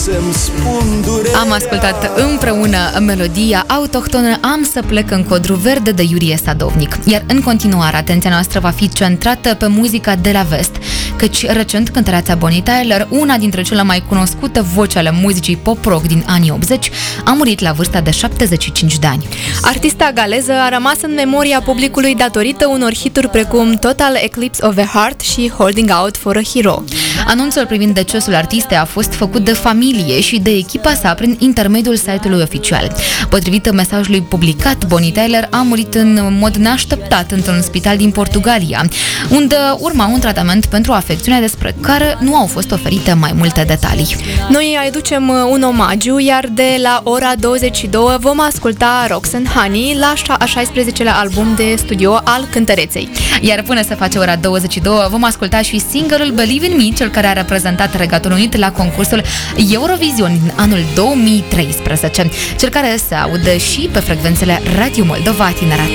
să-mi spun durerea. Am ascultat împreună melodia autohtonă Am să plec în codru verde de Iurie Sadovnic. Iar în continuare, atenția noastră va fi centrată pe muzica de la vest, căci recent cântăreața Bonnie Tyler, una dintre cele mai cunoscute voci ale muzicii pop-rock din anii 80, a murit la vârsta de 75 de ani. Artista galeză a rămas în memoria publicului datorită unor hituri precum Total Eclipse of the Heart și Holding Out for a Hero. Anunțul privind decesul artistei a fost făcut de familie și de echipa sa prin intermediul site-ului oficial. Potrivit mesajului publicat, Bonnie Tyler a murit în mod neașteptat într-un spital din Portugalia, unde urma un tratament pentru o afecțiune despre care nu au fost oferite mai multe detalii. Noi îi aducem un omagiu, iar de la ora 22 vom asculta Rocks and Honey, la a 16-lea album de studio al cântăreței. Iar până să face ora 22 vom asculta și single-ul Believe in Me, cel care a reprezentat Regatul Unit la concursul Eurovision din anul 2013, cel care se aude și pe frecvențele Radio Moldova Tineret.